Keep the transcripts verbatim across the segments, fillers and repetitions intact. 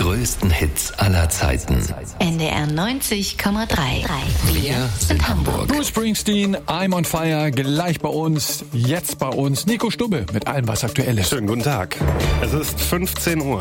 größten Hits aller Zeiten. N D R neunzig Komma drei. Wir sind Hamburg. Bruce Springsteen, I'm on Fire, gleich bei uns, jetzt bei uns. Nico Stubbe mit allem, was aktuell ist. Schönen guten Tag. Es ist fünfzehn Uhr.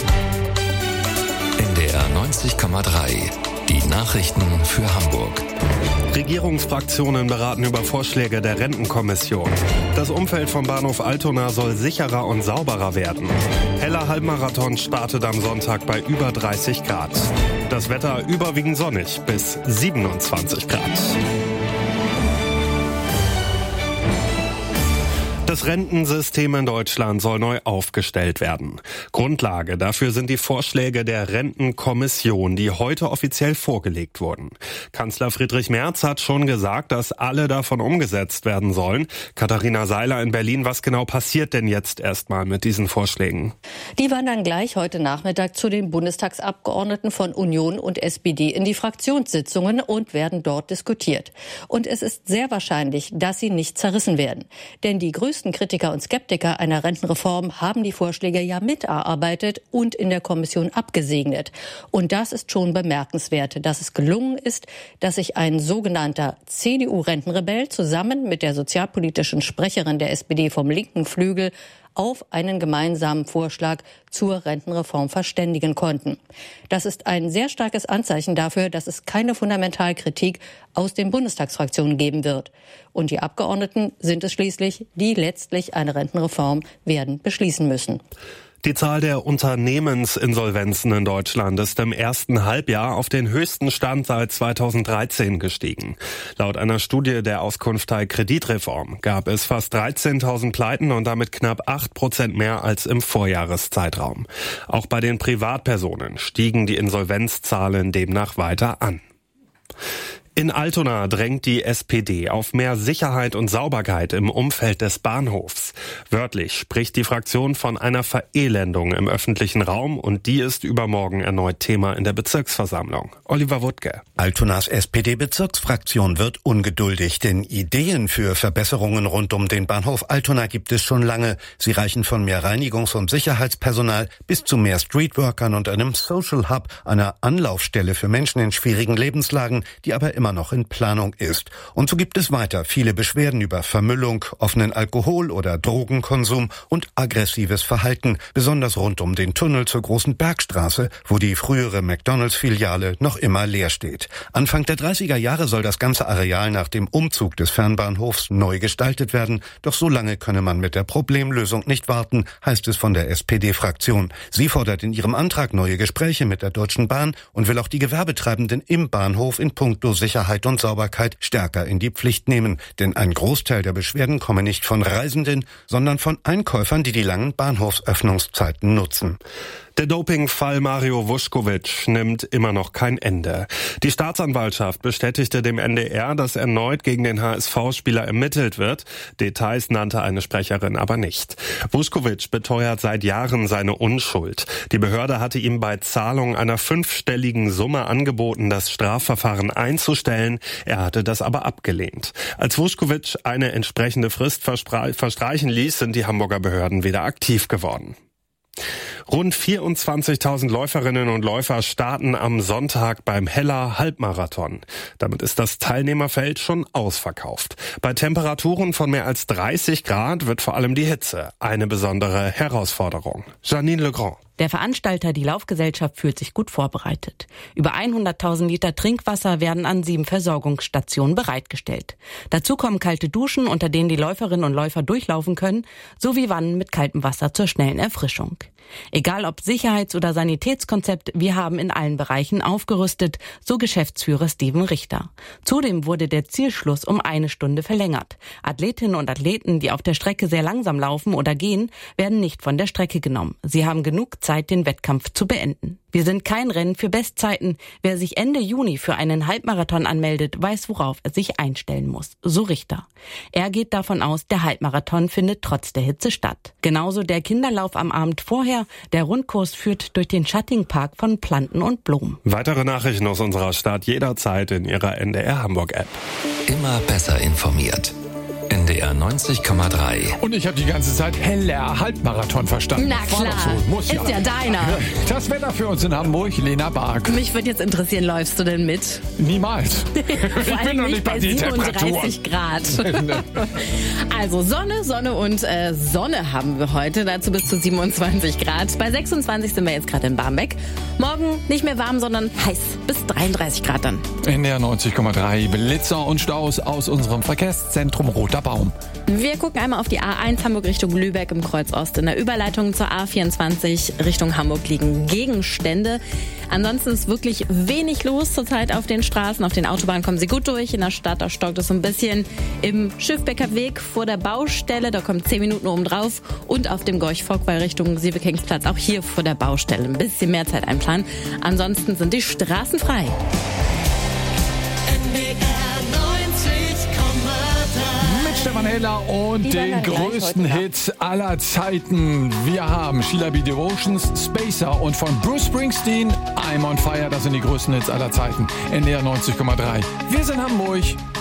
N D R neunzig Komma drei. Die Nachrichten für Hamburg. Regierungsfraktionen beraten über Vorschläge der Rentenkommission. Das Umfeld vom Bahnhof Altona soll sicherer und sauberer werden. Heller Halbmarathon startet am Sonntag bei über dreißig Grad. Das Wetter überwiegend sonnig bis siebenundzwanzig Grad. Das Rentensystem in Deutschland soll neu aufgestellt werden. Grundlage dafür sind die Vorschläge der Rentenkommission, die heute offiziell vorgelegt wurden. Kanzler Friedrich Merz hat schon gesagt, dass alle davon umgesetzt werden sollen. Katharina Seiler in Berlin, was genau passiert denn jetzt erstmal mit diesen Vorschlägen? Die wandern gleich heute Nachmittag zu den Bundestagsabgeordneten von Union und S P D in die Fraktionssitzungen und werden dort diskutiert. Und es ist sehr wahrscheinlich, dass sie nicht zerrissen werden. Denn die größten Kritiker und Skeptiker einer Rentenreform haben die Vorschläge ja miterarbeitet und in der Kommission abgesegnet. Und das ist schon bemerkenswert, dass es gelungen ist, dass sich ein sogenannter C D U-Rentenrebell zusammen mit der sozialpolitischen Sprecherin der S P D vom linken Flügel auf einen gemeinsamen Vorschlag zur Rentenreform verständigen konnten. Das ist ein sehr starkes Anzeichen dafür, dass es keine Fundamentalkritik aus den Bundestagsfraktionen geben wird. Und die Abgeordneten sind es schließlich, die letztlich eine Rentenreform werden beschließen müssen. Die Zahl der Unternehmensinsolvenzen in Deutschland ist im ersten Halbjahr auf den höchsten Stand seit zweitausenddreizehn gestiegen. Laut einer Studie der Auskunftei Kreditreform gab es fast dreizehntausend Pleiten und damit knapp acht Prozent mehr als im Vorjahreszeitraum. Auch bei den Privatpersonen stiegen die Insolvenzzahlen demnach weiter an. In Altona drängt die S P D auf mehr Sicherheit und Sauberkeit im Umfeld des Bahnhofs. Wörtlich spricht die Fraktion von einer Verelendung im öffentlichen Raum und die ist übermorgen erneut Thema in der Bezirksversammlung. Oliver Wuttke. Altonas S P D-Bezirksfraktion wird ungeduldig, denn Ideen für Verbesserungen rund um den Bahnhof Altona gibt es schon lange. Sie reichen von mehr Reinigungs- und Sicherheitspersonal bis zu mehr Streetworkern und einem Social Hub, einer Anlaufstelle für Menschen in schwierigen Lebenslagen, die aber immer noch in Planung ist. Und so gibt es weiter viele Beschwerden über Vermüllung, offenen Alkohol- oder Drogenkonsum und aggressives Verhalten, besonders rund um den Tunnel zur Großen Bergstraße, wo die frühere McDonalds-Filiale noch immer leer steht. Anfang der dreißiger Jahre soll das ganze Areal nach dem Umzug des Fernbahnhofs neu gestaltet werden, doch so lange könne man mit der Problemlösung nicht warten, heißt es von der S P D-Fraktion. Sie fordert in ihrem Antrag neue Gespräche mit der Deutschen Bahn und will auch die Gewerbetreibenden im Bahnhof in puncto Sicherheit und Sauberkeit stärker in die Pflicht nehmen. Denn ein Großteil der Beschwerden komme nicht von Reisenden, sondern von Einkäufern, die die langen Bahnhofsöffnungszeiten nutzen. Der Dopingfall Mario Vuskovic nimmt immer noch kein Ende. Die Staatsanwaltschaft bestätigte dem N D R, dass erneut gegen den H S V-Spieler ermittelt wird. Details nannte eine Sprecherin aber nicht. Vuskovic beteuert seit Jahren seine Unschuld. Die Behörde hatte ihm bei Zahlung einer fünfstelligen Summe angeboten, das Strafverfahren einzustellen. Er hatte das aber abgelehnt. Als Vuskovic eine entsprechende Frist verstreichen ließ, sind die Hamburger Behörden wieder aktiv geworden. Rund vierundzwanzigtausend Läuferinnen und Läufer starten am Sonntag beim Heller Halbmarathon. Damit ist das Teilnehmerfeld schon ausverkauft. Bei Temperaturen von mehr als dreißig Grad wird vor allem die Hitze eine besondere Herausforderung. Janine Legrand. Der Veranstalter, die Laufgesellschaft, fühlt sich gut vorbereitet. Über hunderttausend Liter Trinkwasser werden an sieben Versorgungsstationen bereitgestellt. Dazu kommen kalte Duschen, unter denen die Läuferinnen und Läufer durchlaufen können, sowie Wannen mit kaltem Wasser zur schnellen Erfrischung. Egal ob Sicherheits- oder Sanitätskonzept, wir haben in allen Bereichen aufgerüstet, so Geschäftsführer Steven Richter. Zudem wurde der Zielschluss um eine Stunde verlängert. Athletinnen und Athleten, die auf der Strecke sehr langsam laufen oder gehen, werden nicht von der Strecke genommen. Sie haben genug Zeit, den Wettkampf zu beenden. Wir sind kein Rennen für Bestzeiten. Wer sich Ende Juni für einen Halbmarathon anmeldet, weiß, worauf er sich einstellen muss. So Richter. Er geht davon aus, der Halbmarathon findet trotz der Hitze statt. Genauso der Kinderlauf am Abend vorher. Der Rundkurs führt durch den schattigen Park von Planten und Blumen. Weitere Nachrichten aus unserer Stadt jederzeit in Ihrer N D R Hamburg App. Immer besser informiert. N D R neunzig Komma drei. Und ich habe die ganze Zeit heller Halbmarathon verstanden. Na War klar, doch so. Muss ist ja deiner. Das Wetter für uns in Hamburg, Lena Bark. Mich würde jetzt interessieren, läufst du denn mit? Niemals. Vor allem noch nicht nicht bei bei den siebenunddreißig Grad. Also Sonne, Sonne und äh, Sonne haben wir heute, dazu bis zu siebenundzwanzig Grad. Bei sechsundzwanzig sind wir jetzt gerade in Barmbek. Morgen nicht mehr warm, sondern heiß, bis dreiunddreißig Grad dann. N D R neunzig Komma drei, Blitzer und Staus aus unserem Verkehrszentrum Roter Baum. Wir gucken einmal auf die A eins Hamburg Richtung Lübeck im Kreuz Ost. In der Überleitung zur A vierundzwanzig Richtung Hamburg liegen Gegenstände. Ansonsten ist wirklich wenig los zurzeit auf den Straßen. Auf den Autobahnen kommen sie gut durch. In der Stadt, da stockt es so ein bisschen im Schiffbecker Weg vor der Baustelle. Da kommen zehn Minuten oben drauf. Und auf dem Gorch-Fock-Wall Richtung Siebeckingsplatz auch hier vor der Baustelle. Ein bisschen mehr Zeit einplanen. Ansonsten sind die Straßen frei. Stefan Heller und Die den größten Hit aller Zeiten. Wir haben Sheila B. Devotions, Spacer und von Bruce Springsteen, I'm on Fire. Das sind die größten Hits aller Zeiten. N D R neunzig Komma drei. Wir sind Hamburg.